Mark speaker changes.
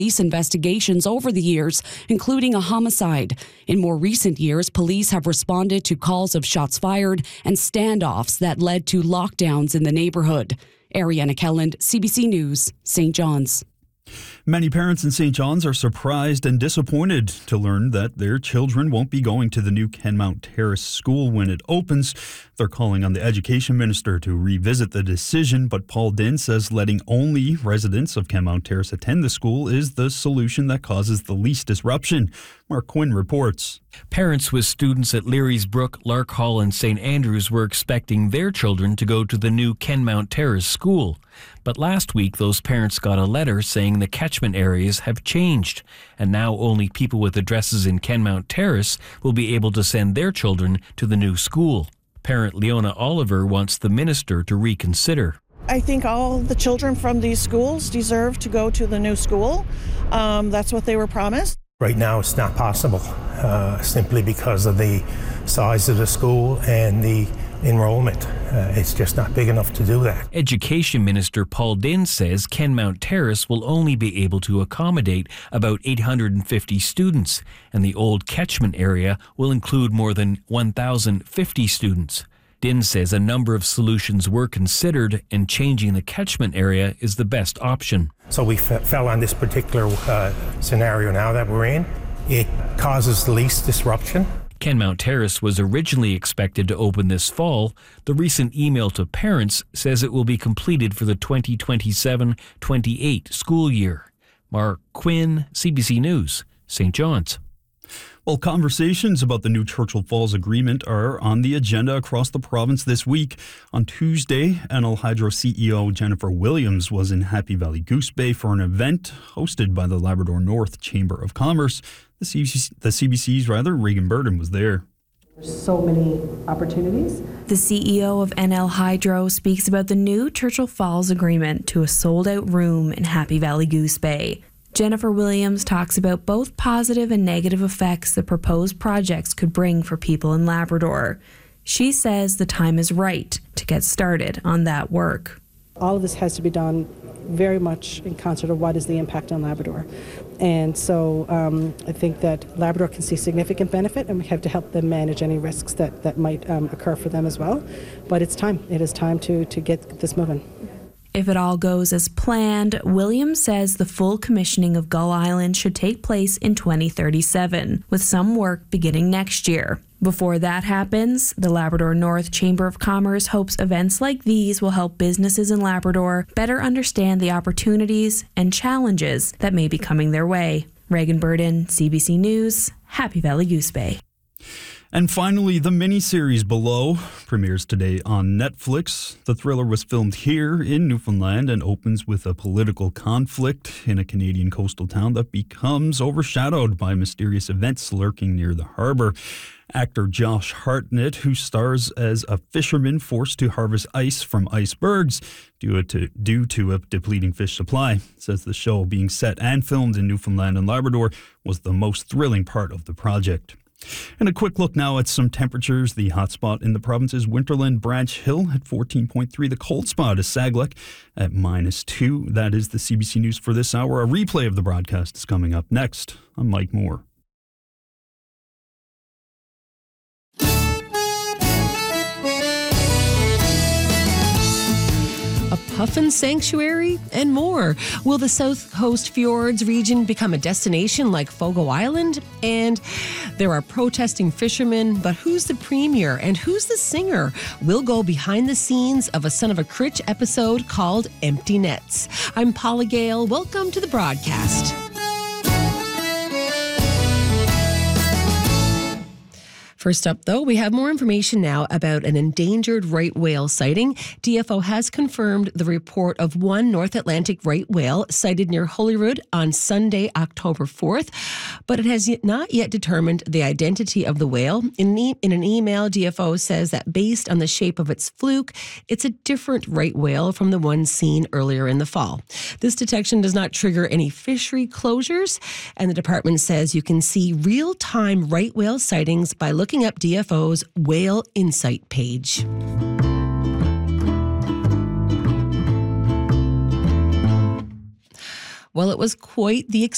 Speaker 1: police investigations over the years, including a homicide. In more recent years, police have responded to calls of shots fired and standoffs that led to lockdowns in the neighborhood. Ariana Kelland, CBC News, St. John's.
Speaker 2: Many parents in St. John's are surprised and disappointed to learn that their children won't be going to the new Kenmount Terrace School when it opens. They're calling on the education minister to revisit the decision, but Paul Dinn says letting only residents of Kenmount Terrace attend the school is the solution that causes the least disruption. Mark Quinn reports.
Speaker 3: Parents with students at Leary's Brook, Lark Hall and St. Andrews were expecting their children to go to the new Kenmount Terrace School. But last week, those parents got a letter saying the catchment areas have changed, and now only people with addresses in Kenmount Terrace will be able to send their children to the new school. Parent Leona Oliver wants the minister to reconsider.
Speaker 4: I think all the children from these schools deserve to go to the new school. That's what they were promised.
Speaker 5: Right now it's not possible, simply because of the size of the school and the enrollment. It's just not big enough to do that.
Speaker 3: Education Minister Paul Dinn says Kenmount Terrace will only be able to accommodate about 850 students, and the old catchment area will include more than 1,050 students. Dinn says a number of solutions were considered, and changing the catchment area is the best option.
Speaker 5: So we fell on this particular scenario now that we're in. It causes the least disruption.
Speaker 3: Kenmount Terrace was originally expected to open this fall. The recent email to parents says it will be completed for the 2027-28 school year. Mark Quinn, CBC News, St. John's.
Speaker 2: Well, conversations about the new Churchill Falls Agreement are on the agenda across the province this week. On Tuesday, NL Hydro CEO Jennifer Williams was in Happy Valley Goose Bay for an event hosted by the Labrador North Chamber of Commerce. The CBC's Regan Burden was there.
Speaker 6: There's so many opportunities.
Speaker 7: The CEO of NL Hydro speaks about the new Churchill Falls Agreement to a sold-out room in Happy Valley Goose Bay. Jennifer Williams talks about both positive and negative effects the proposed projects could bring for people in Labrador. She says the time is right to get started on that work.
Speaker 6: All of this has to be done very much in concert of what is the impact on Labrador. And so I think that Labrador can see significant benefit, and we have to help them manage any risks that might occur for them as well. But it's time. It is time to get this moving.
Speaker 7: If it all goes as planned, Williams says the full commissioning of Gull Island should take place in 2037, with some work beginning next year. Before that happens, the Labrador North Chamber of Commerce hopes events like these will help businesses in Labrador better understand the opportunities and challenges that may be coming their way. Regan Burden, CBC News, Happy Valley Goose Bay.
Speaker 2: And finally, the miniseries Below premieres today on Netflix. The thriller was filmed here in Newfoundland and opens with a political conflict in a Canadian coastal town that becomes overshadowed by mysterious events lurking near the harbour. Actor Josh Hartnett, who stars as a fisherman forced to harvest ice from icebergs due to a depleting fish supply, says the show, being set and filmed in Newfoundland and Labrador, was the most thrilling part of the project. And a quick look now at some temperatures. The hot spot in the province is Winterland Branch Hill at 14.3. The cold spot is Saglec at -2. That is the CBC News for this hour. A replay of the broadcast is coming up next. I'm Mike Moore.
Speaker 8: A puffin sanctuary, and more. Will the South Coast Fjords region become a destination like Fogo Island? And there are protesting fishermen, but who's the premier and who's the singer? We'll go behind the scenes of a Son of a Critch episode called Empty Nets. I'm Paula Gale. Welcome to the broadcast. First up, though, we have more information now about an endangered right whale sighting. DFO has confirmed the report of one North Atlantic right whale sighted near Holyrood on Sunday, October 4th, but it has not yet determined the identity of the whale. In an email, DFO says that based on the shape of its fluke, it's a different right whale from the one seen earlier in the fall. This detection does not trigger any fishery closures, and the department says you can see real-time right whale sightings by looking up DFO's Whale Insight page. Well, it was quite the